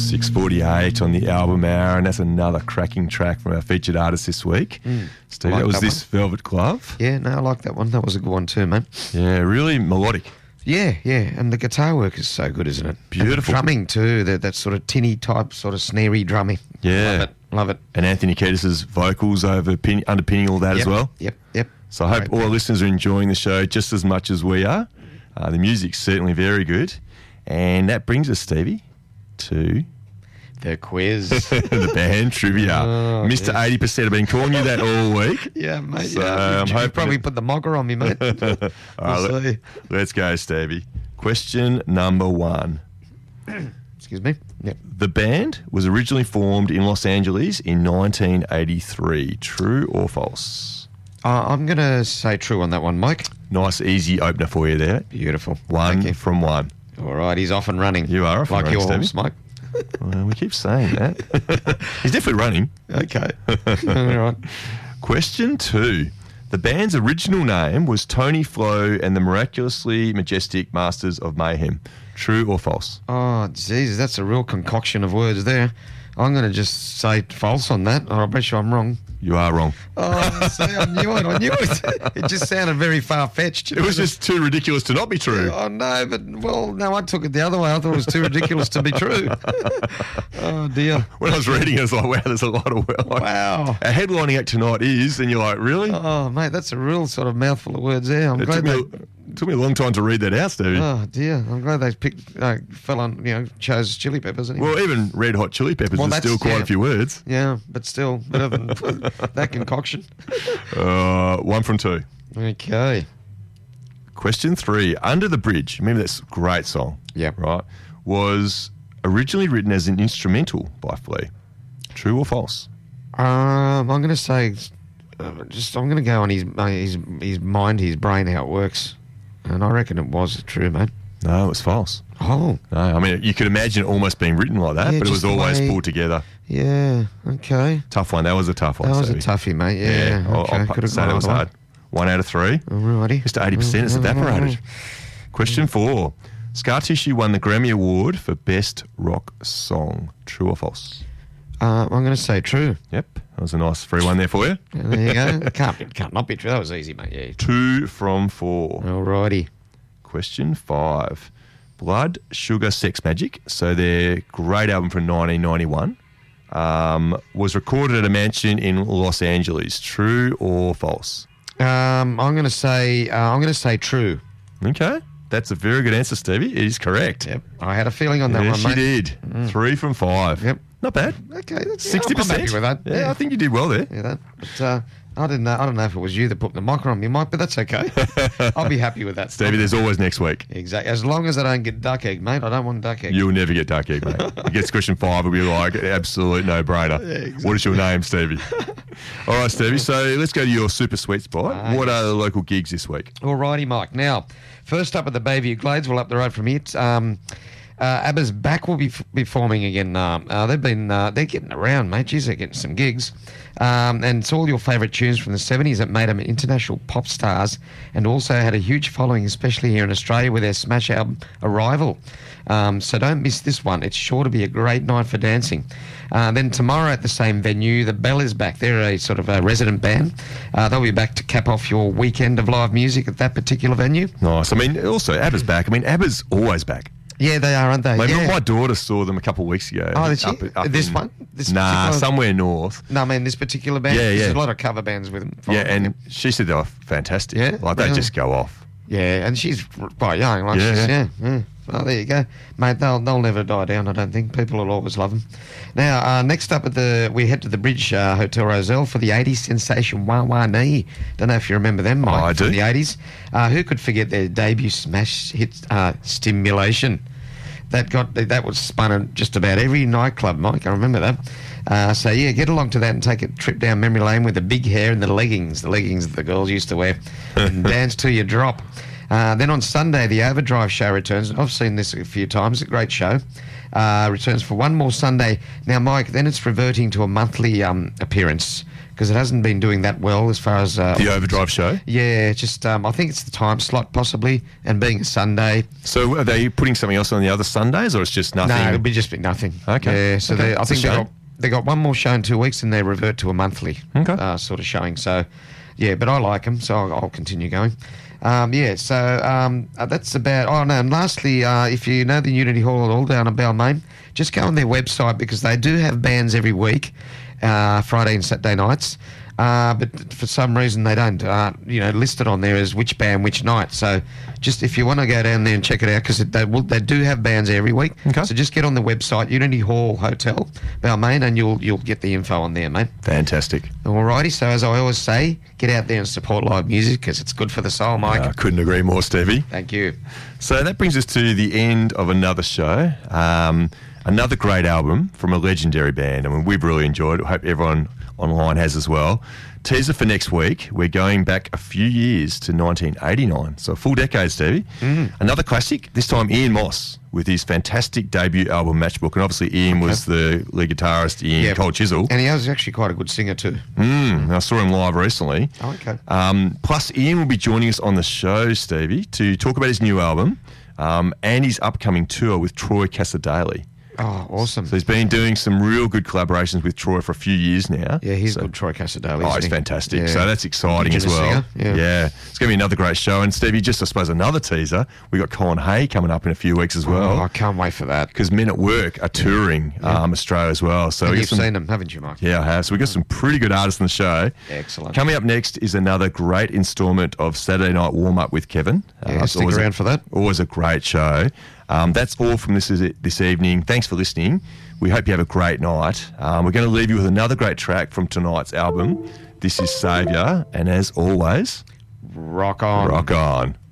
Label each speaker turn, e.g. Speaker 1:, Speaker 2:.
Speaker 1: 6:48 on the album hour, and that's another cracking track from our featured artist this week. Steve,
Speaker 2: like
Speaker 1: that was
Speaker 2: that
Speaker 1: This Velvet Glove.
Speaker 2: Yeah, no, I like that one. That was a good one too, mate.
Speaker 1: Yeah, really melodic.
Speaker 2: Yeah, and the guitar work is so good, isn't it?
Speaker 1: Beautiful.
Speaker 2: And the drumming too, that sort of tinny type, sort of snary drumming.
Speaker 1: Yeah.
Speaker 2: Love it.
Speaker 1: And Anthony Kiedis' vocals underpinning all that as well.
Speaker 2: Yep.
Speaker 1: So I hope all our listeners are enjoying the show just as much as we are. The music's certainly very good. And that brings us, Stevie, to
Speaker 2: the quiz.
Speaker 1: the band trivia. Mr. 80%. I've been calling you that all week.
Speaker 2: Yeah, mate.
Speaker 1: So
Speaker 2: yeah.
Speaker 1: I'm hoping
Speaker 2: probably put the mocker on me, mate.
Speaker 1: All right, let's go, Stevie. Question number 1.
Speaker 2: Excuse me. Yep.
Speaker 1: The band was originally formed in Los Angeles in 1983. True or false?
Speaker 2: I'm going to say true on that one, Mike.
Speaker 1: Nice, easy opener for you there.
Speaker 2: Beautiful.
Speaker 1: One from one.
Speaker 2: All right, he's off and running.
Speaker 1: You are off and running,
Speaker 2: like your
Speaker 1: Stevie.
Speaker 2: horse, Mike.
Speaker 1: Well, we keep saying that. He's definitely running.
Speaker 2: Okay. All right.
Speaker 1: Question 2. The band's original name was Tony Flo and the Miraculously Majestic Masters of Mayhem. True or false?
Speaker 2: Oh, Jesus, that's a real concoction of words there. I'm going to just say false on that, or I bet you I'm wrong.
Speaker 1: You are wrong.
Speaker 2: Oh, see, I knew it. It just sounded very far-fetched.
Speaker 1: It was just too ridiculous to not be true.
Speaker 2: Oh, no, but, no, I took it the other way. I thought it was too ridiculous to be true. Oh, dear.
Speaker 1: When I was reading it, I was like, wow, there's a lot of...
Speaker 2: Wow.
Speaker 1: Our headlining act tonight is, and you're like, really?
Speaker 2: Oh, mate, that's a real sort of mouthful of words there. I'm glad
Speaker 1: It took me a long time to read that out, Stevie.
Speaker 2: Oh, dear. I'm glad they chose Chili Peppers. Anyway.
Speaker 1: Well, even Red Hot Chili Peppers is still quite a few words.
Speaker 2: Yeah, but still, better than that concoction.
Speaker 1: 1 from 2.
Speaker 2: Okay.
Speaker 1: Question 3. Under the Bridge, remember that great song?
Speaker 2: Yeah.
Speaker 1: Right. Was originally written as an instrumental by Flea. True or false?
Speaker 2: I'm going to say, I'm going to go on his mind, his brain, how it works. And I reckon it was true, mate.
Speaker 1: No, it was false.
Speaker 2: Oh.
Speaker 1: No, I mean, you could imagine it almost being written like that,
Speaker 2: Yeah,
Speaker 1: but it was
Speaker 2: just the
Speaker 1: always
Speaker 2: way-
Speaker 1: pulled together.
Speaker 2: Yeah, okay.
Speaker 1: Tough one. That was a tough one,
Speaker 2: That was a
Speaker 1: Stevie.
Speaker 2: toughie, mate. Yeah, okay.
Speaker 1: I'll
Speaker 2: Could have
Speaker 1: say
Speaker 2: gone
Speaker 1: that was
Speaker 2: either way.
Speaker 1: hard. 1 out of 3.
Speaker 2: Alrighty.
Speaker 1: Just 80% is evaporated. Question 4. Scar Tissue won the Grammy Award for Best Rock Song. True or false?
Speaker 2: I'm going to say true.
Speaker 1: Yep. That was a nice free one there for you.
Speaker 2: There you go. Can't not be true. That was easy, mate. Yeah.
Speaker 1: 2 from 4.
Speaker 2: Alrighty.
Speaker 1: Question 5. Blood, Sugar, Sex Magic. So their great album from 1991 was recorded at a mansion in Los Angeles. True or false?
Speaker 2: I'm going to say true.
Speaker 1: Okay. That's a very good answer, Stevie. It is correct.
Speaker 2: Yep. I had a feeling on that
Speaker 1: Yes,
Speaker 2: one, mate.
Speaker 1: you did. 3 from 5.
Speaker 2: Yep.
Speaker 1: Not bad.
Speaker 2: Okay, that's
Speaker 1: 60%.
Speaker 2: I'm happy with that.
Speaker 1: Yeah, I think you did well there.
Speaker 2: Yeah, that. But I don't know if it was you that put the micer on me, Mike, but that's okay. I'll be happy with that.
Speaker 1: Stevie, there's always next week.
Speaker 2: Exactly. As long as I don't get duck egg, mate. I don't want duck egg.
Speaker 1: You'll never get duck egg, mate. You get to question 5, it'll be like an absolute no-brainer.
Speaker 2: Yeah, exactly.
Speaker 1: What is your name, Stevie? All right, Stevie, so let's go to your super sweet spot. What are the local gigs this week?
Speaker 2: Alrighty, Mike. Now, first up at the Bayview Glades, well, up the road from here. ABBA's back will be performing again. They're getting around, mate. Geez, they're getting some gigs. And it's all your favourite tunes from the 70s that made them international pop stars and also had a huge following, especially here in Australia with their smash album Arrival. So don't miss this one. It's sure to be a great night for dancing. Then tomorrow at the same venue, the Bell is back. They're a sort of a resident band. They'll be back to cap off your weekend of live music at that particular venue.
Speaker 1: Nice. I mean, also, ABBA's back. I mean, ABBA's always back.
Speaker 2: Yeah, they are, aren't they?
Speaker 1: Like,
Speaker 2: yeah.
Speaker 1: My daughter saw them a couple of weeks ago.
Speaker 2: Oh, did she? This one?
Speaker 1: Somewhere north.
Speaker 2: No, I mean this particular band.
Speaker 1: Yeah, yeah.
Speaker 2: There's a lot of cover bands with them.
Speaker 1: Yeah, and she said they were fantastic.
Speaker 2: Yeah?
Speaker 1: Like, they
Speaker 2: Really?
Speaker 1: just go off.
Speaker 2: Yeah, and she's quite young. Like
Speaker 1: Yeah,
Speaker 2: yeah. Well, there you go, mate. They'll never die down. I don't think people will always love them. Now, next up we head to the Bridge Hotel Roselle for the 80s sensation Wah Wah Nee. Don't know if you remember them, Mike.
Speaker 1: I do.
Speaker 2: From the 80s. Who could forget their debut smash hit Stimulation? That was spun at just about every nightclub, Mike. I remember that. So yeah, get along to that and take a trip down memory lane with the big hair and the leggings that the girls used to wear, and dance till you drop. Then on Sunday, the Overdrive show returns. I've seen this a few times. A great show. Returns for one more Sunday. Now, Mike, then it's reverting to a monthly appearance because it hasn't been doing that well as far as
Speaker 1: The Overdrive show.
Speaker 2: Yeah, just I think it's the time slot possibly, and being a Sunday.
Speaker 1: So are they putting something else on the other Sundays, or it's just nothing?
Speaker 2: No, it'll be just be nothing.
Speaker 1: Okay.
Speaker 2: Yeah, so
Speaker 1: Okay.
Speaker 2: I
Speaker 1: It's a
Speaker 2: think
Speaker 1: shame.
Speaker 2: they got one more show in 2 weeks, and they revert to a monthly
Speaker 1: Okay.
Speaker 2: sort of showing. So, yeah, but I like them, so I'll continue going. That's about. Oh no, and lastly, if you know the Unity Hall at all down at Balmain, just go on their website because they do have bands every week, Friday and Saturday nights. But for some reason they don't, listed on there as which band, which night. So just if you want to go down there and check it out, because they do have bands every week.
Speaker 1: Okay.
Speaker 2: So just get on the website, Unity Hall Hotel, Balmain, and you'll get the info on there, mate.
Speaker 1: Fantastic.
Speaker 2: Alrighty. So as I always say, get out there and support live music because it's good for the soul, Mike.
Speaker 1: I couldn't agree more, Stevie.
Speaker 2: Thank you.
Speaker 1: So that brings us to the end of another show. Another great album from a legendary band. I mean, we've really enjoyed it. I hope everyone online has as well. Teaser for next week, we're going back a few years to 1989. So a full decade, Stevie. Another classic, this time Ian Moss with his fantastic debut album Matchbook. And obviously Ian was the lead guitarist in Cold Chisel.
Speaker 2: And he was actually quite a good singer too.
Speaker 1: I saw him live recently.
Speaker 2: Oh, okay.
Speaker 1: Plus, Ian will be joining us on the show, Stevie, to talk about his new album and his upcoming tour with Troy Cassar-Daley.
Speaker 2: Oh, awesome.
Speaker 1: So he's been doing some real good collaborations with Troy for a few years now.
Speaker 2: Yeah, he's good, Troy Cassar-Daley.
Speaker 1: Oh,
Speaker 2: isn't
Speaker 1: he's
Speaker 2: he?
Speaker 1: fantastic.
Speaker 2: Yeah.
Speaker 1: So that's exciting as
Speaker 2: Indigenous
Speaker 1: well.
Speaker 2: singer, yeah.
Speaker 1: It's going to be another great show. And Stevie, just I suppose another teaser, we got Colin Hay coming up in a few weeks as
Speaker 2: Oh,
Speaker 1: well.
Speaker 2: I can't wait for that.
Speaker 1: Because Men at Work are touring Australia as well. So
Speaker 2: And
Speaker 1: we
Speaker 2: you've
Speaker 1: got some,
Speaker 2: seen them, haven't you, Mike?
Speaker 1: Yeah, I have. So we've got some pretty good artists on the show.
Speaker 2: Excellent.
Speaker 1: Coming up next is another great instalment of Saturday Night Warm-Up with Kevin.
Speaker 2: Yeah,
Speaker 1: It's
Speaker 2: stick
Speaker 1: always
Speaker 2: around for that.
Speaker 1: Always a great show. That's all from this evening. Thanks for listening. We hope you have a great night. We're going to leave you with another great track from tonight's album. This is Saviour, and as always,
Speaker 2: Rock on.
Speaker 1: rock on.